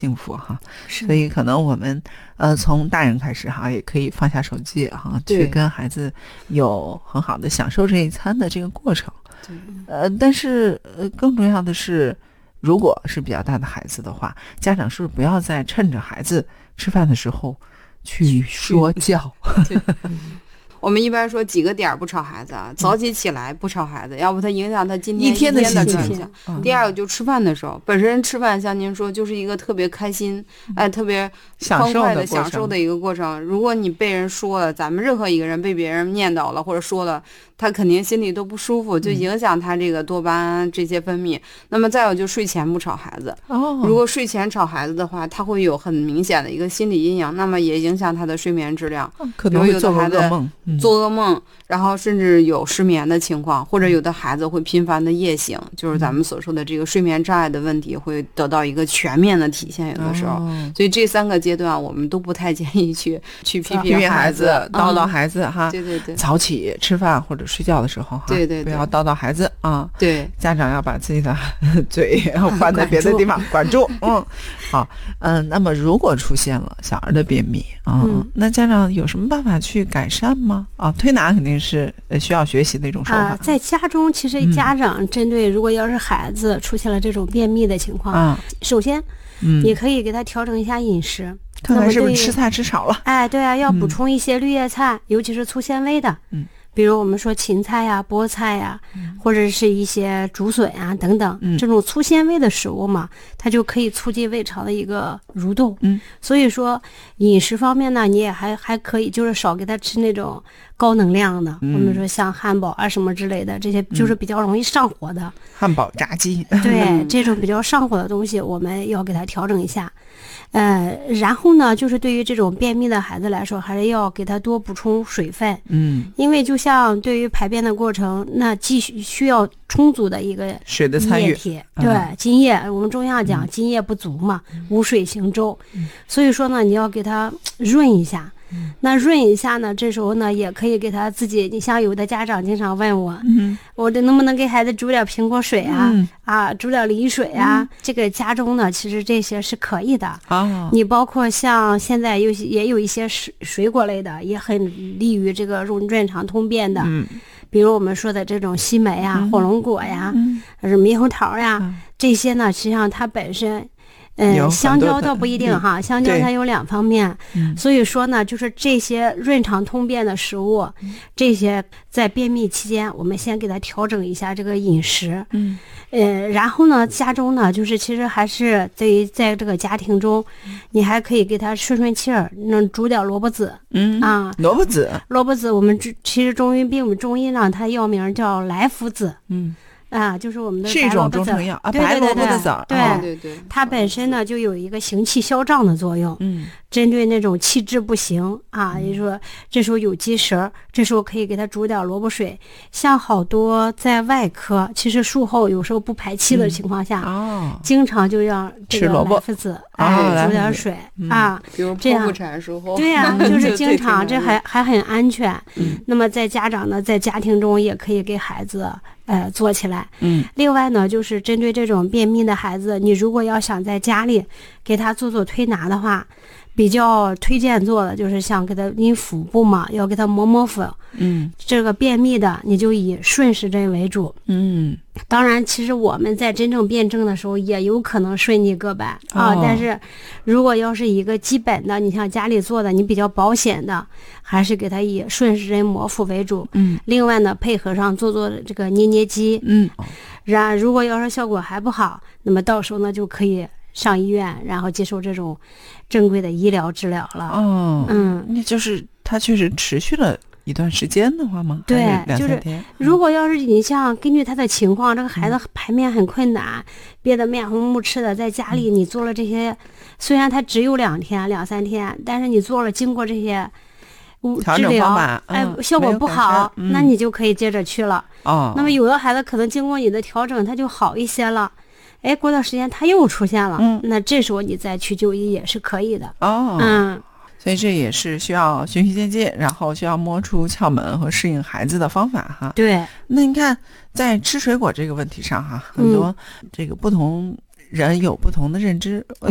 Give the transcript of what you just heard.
幸福哈。所以可能我们从大人开始哈，也可以放下手机哈，去跟孩子有很好的享受这一餐的这个过程。但是更重要的是，如果是比较大的孩子的话，家长是不是不要再趁着孩子吃饭的时候去说教？ 我们一般说几个点不吵孩子啊，早起起来不吵孩子，要不他影响他今天一天的状心态。第二个就吃饭的时候，本身吃饭像您说就是一个特别开心，特别欢快的享受的一个过程。如果你被人说了，咱们任何一个人被别人念叨了或者说了，他肯定心里都不舒服，就影响他这个多巴胺这些分泌。那么再有就睡前不吵孩子，如果睡前吵孩子的话，他会有很明显的一个心理阴影，那么也影响他的睡眠质量， 可能会做噩梦。 做噩梦，然后甚至有失眠的情况，或者有的孩子会频繁的夜醒，就是咱们所说的这个睡眠障碍的问题会得到一个全面的体现，有的时候。所以这3个阶段我们都不太建议去批评孩子， 叨叨孩子哈。 对对对， 早起吃饭或者睡觉的时候哈， 对对， 不要叨叨孩子啊。 对， 家长要把自己的嘴换在别的地方管住。好，那么如果出现了小儿的便秘那家长有什么办法去改善吗？推拿肯定是需要学习的一种手法。 在家中，其实家长针对如果要是孩子出现了这种便秘的情况，首先，你可以给他调整一下饮食， 看看是不是吃菜吃少了。 对啊，要补充一些绿叶菜，尤其是粗纤维的。比如我们说芹菜呀、菠菜呀，或者是一些竹笋啊等等，这种粗纤维的食物嘛，它就可以促进胃肠的一个蠕动。所以说饮食方面呢，你也还可以就是少给他吃那种高能量的，我们说像汉堡啊什么之类的，这些就是比较容易上火的。 汉堡、炸鸡， 对，这种比较上火的东西，我们要给他调整一下。然后呢，就是对于这种便秘的孩子来说，还是要给他多补充水分。因为就像对于排便的过程，那既需要充足的一个水的参与， 对，津液，我们中药讲津液不足嘛，无水行舟。所以说呢，你要给他润一下。那润一下呢，这时候呢也可以给他自己，你像有的家长经常问我，我这能不能给孩子煮点苹果水啊，煮点梨水啊，这个家中呢其实这些是可以的。你包括像现在也有一些水果类的，也很利于这个润肠通便的。比如我们说的这种西梅呀、火龙果呀、猕猴桃呀，这些呢实际上它本身香蕉倒不一定哈，香蕉它有2方面，所以说呢，就是这些润肠通便的食物，这些在便秘期间，我们先给它调整一下这个饮食，然后呢，家中呢，就是其实还是对于在这个家庭中，你还可以给它顺气儿，能煮点萝卜籽， 萝卜籽， 我们其实中医病中医上它药名叫莱菔子，就是我们的是一种中成药白萝卜的籽儿， 对，它本身呢就有一个行气消胀的作用，针对那种气滞不行也就是说这时候有积食，这时候可以给它煮点萝卜水。像好多在外科，其实术后有时候不排气的情况下，经常就让这个莱菔子煮点水比如剖腹产术后， 对呀，就是经常这还很安全。那么在家长呢，在家庭中也可以给孩子做起来。另外呢，就是针对这种便秘的孩子，你如果要想在家里给他做推拿的话，比较推荐做的就是像给他因腹部嘛，要给他摸腹。这个便秘的你就以顺时针为主。当然其实我们在真正辩证的时候也有可能顺逆各半但是如果要是一个基本的，你像家里做的你比较保险的，还是给他以顺时针摸腹为主。另外呢，配合上做这个捏肌。如果要是效果还不好，那么到时候呢就可以上医院，然后接受这种正规的医疗治疗了。 那就是它确实持续了一段时间的话吗？ 对， 2-3天。 如果要是你像根据他的情况，这个孩子排便很困难，憋得面红目赤的，在家里你做了这些，虽然他只有2天2-3天，但是你做了经过这些治疗，效果不好，那你就可以接着去了。那么有的孩子可能经过你的调整，他就好一些了。过段时间他又出现了，那这时候你再去就医也是可以的。 所以这也是需要循序渐进，然后需要摸出窍门和适应孩子的方法哈。 对， 那你看在吃水果这个问题上哈，很多这个不同人有不同的认知。